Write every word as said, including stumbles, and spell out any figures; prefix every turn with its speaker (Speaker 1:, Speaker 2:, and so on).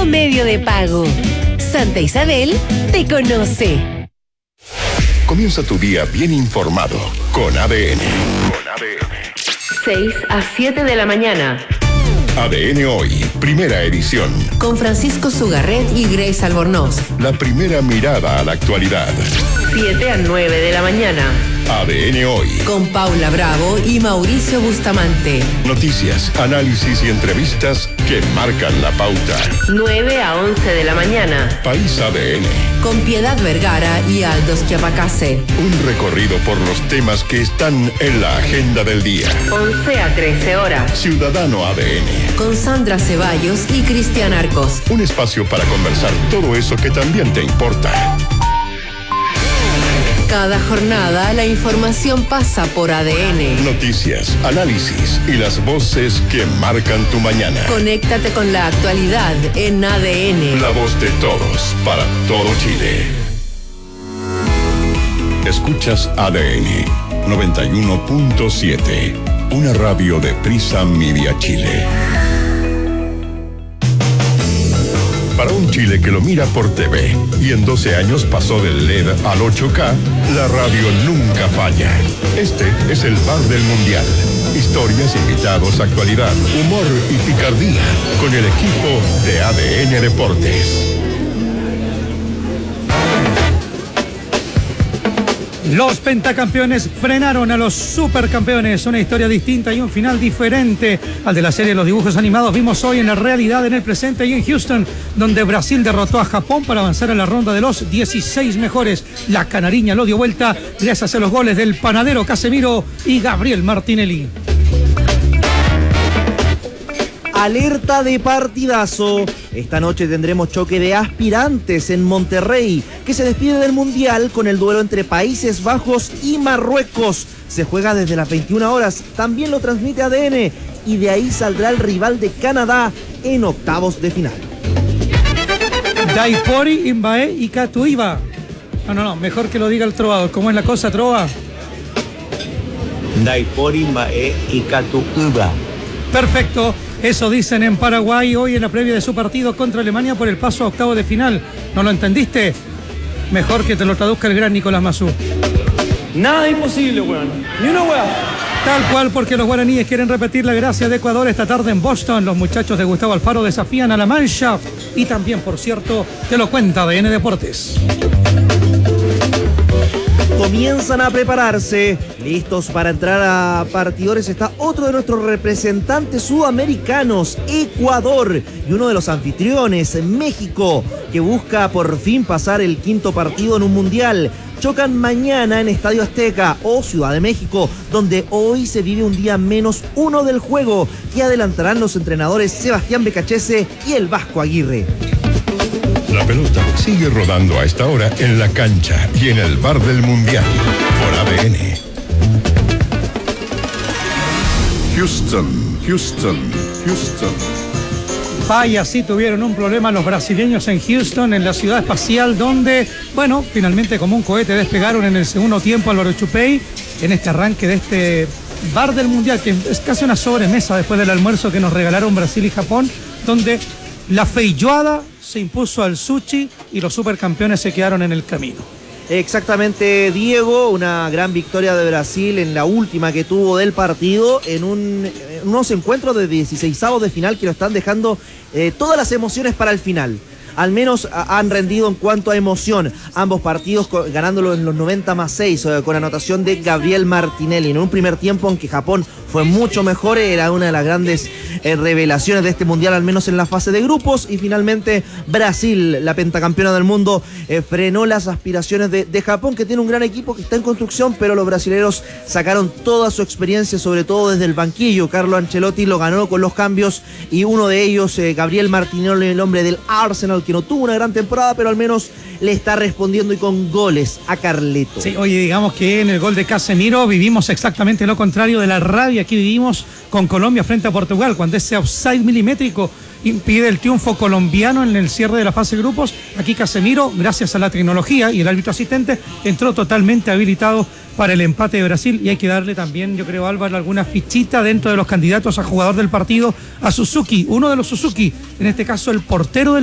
Speaker 1: único medio de pago. Santa Isabel te conoce.
Speaker 2: Comienza tu día bien informado con A D N. Con A D N.
Speaker 3: seis a siete de la mañana.
Speaker 2: A D N Hoy, primera edición.
Speaker 1: Con Francisco Sugarret y Grace Albornoz.
Speaker 2: La primera mirada a la actualidad.
Speaker 3: siete a nueve de la mañana.
Speaker 2: A D N Hoy.
Speaker 1: Con Paula Bravo y Mauricio Bustamante.
Speaker 2: Noticias, análisis y entrevistas que marcan la pauta.
Speaker 3: nueve a once de la mañana.
Speaker 2: País A D N.
Speaker 1: Con Piedad Vergara y Aldos Chiapacase.
Speaker 2: Un recorrido por los temas que están en la agenda del día.
Speaker 3: once a trece horas.
Speaker 2: Ciudadano A D N.
Speaker 1: Con Sandra Ceballos y Cristian Arcos.
Speaker 2: Un espacio para conversar todo eso que también te importa.
Speaker 1: Cada jornada la información pasa por A D N.
Speaker 2: Noticias, análisis y las voces que marcan tu mañana.
Speaker 1: Conéctate con la actualidad en A D N.
Speaker 2: La voz de todos, para todo Chile. Escuchas A D N noventa y uno punto siete, una radio de Prisa Media Chile. Para un Chile que lo mira por T V y en doce años pasó del L E D al ocho K, la radio nunca falla. Este es el bar del Mundial. Historias, invitados, actualidad, humor y picardía con el equipo de A D N Deportes.
Speaker 4: Los pentacampeones frenaron a los supercampeones. Una historia distinta y un final diferente al de la serie de los dibujos animados. Vimos hoy en la realidad, en el presente y en Houston, donde Brasil derrotó a Japón para avanzar a la ronda de los dieciséis mejores. La canariña lo dio vuelta gracias a los goles del panadero Casemiro y Gabriel Martinelli.
Speaker 5: Alerta de partidazo. Esta noche tendremos choque de aspirantes en Monterrey, que se despide del Mundial con el duelo entre Países Bajos y Marruecos. Se juega desde las veintiuna horas, también lo transmite A D N, y de ahí saldrá el rival de Canadá en octavos de final.
Speaker 4: Daipori, Imbae y Catuiba. No, no, no, mejor que lo diga el trovador. ¿Cómo es la cosa, Trova?
Speaker 6: Daipori, Imbae y Catuiba.
Speaker 4: Perfecto. Eso dicen en Paraguay hoy en la previa de su partido contra Alemania por el paso a octavo de final. ¿No lo entendiste? Mejor que te lo traduzca el gran Nicolás Mazú.
Speaker 7: Nada imposible, weón. Ni una weá.
Speaker 4: Tal cual, porque los guaraníes quieren repetir la gracia de Ecuador esta tarde en Boston. Los muchachos de Gustavo Alfaro desafían a la Mannschaft. Y también, por cierto, te lo cuenta A D N Deportes.
Speaker 5: Comienzan a prepararse, listos para entrar a partidores. Está otro de nuestros representantes sudamericanos, Ecuador, y uno de los anfitriones, México, que busca por fin pasar el quinto partido en un mundial. Chocan mañana en Estadio Azteca o Ciudad de México, donde hoy se vive un día menos uno del juego, que adelantarán los entrenadores Sebastián Becachese y el Vasco Aguirre.
Speaker 2: La pelota sigue rodando a esta hora en la cancha y en el bar del Mundial por A D N. Houston, Houston, Houston.
Speaker 4: Vaya, sí tuvieron un problema los brasileños en Houston, en la ciudad espacial, donde, bueno, finalmente como un cohete despegaron en el segundo tiempo Álvaro Chupey, en este arranque de este bar del Mundial, que es casi una sobremesa después del almuerzo que nos regalaron Brasil y Japón, donde la feijoada se impuso al sushi y los supercampeones se quedaron en el camino.
Speaker 5: Exactamente, Diego, una gran victoria de Brasil en la última que tuvo del partido, en, un, en unos encuentros de dieciseisavos de final que lo están dejando eh, todas las emociones para el final. Al menos a, han rendido en cuanto a emoción. Ambos partidos con, ganándolo en los noventa más seis, eh, con anotación de Gabriel Martinelli. En un primer tiempo en que Japón fue mucho mejor, era una de las grandes eh, revelaciones de este mundial, al menos en la fase de grupos. Y finalmente Brasil, la pentacampeona del mundo, eh, frenó las aspiraciones de, de Japón, que tiene un gran equipo que está en construcción, pero los brasileños sacaron toda su experiencia, sobre todo desde el banquillo. Carlo Ancelotti lo ganó con los cambios, y uno de ellos, eh, Gabriel Martinelli, el hombre del Arsenal, que no tuvo una gran temporada, pero al menos le está respondiendo y con goles a Carleto.
Speaker 4: Sí, oye, digamos que en el gol de Casemiro vivimos exactamente lo contrario de la rabia que vivimos con Colombia frente a Portugal, cuando ese offside milimétrico impide el triunfo colombiano en el cierre de la fase de grupos. Aquí Casemiro, gracias a la tecnología y el árbitro asistente, entró totalmente habilitado para el empate de Brasil, y hay que darle también, yo creo, Álvaro, alguna fichita dentro de los candidatos a jugador del partido a Suzuki, uno de los Suzuki, en este caso el portero del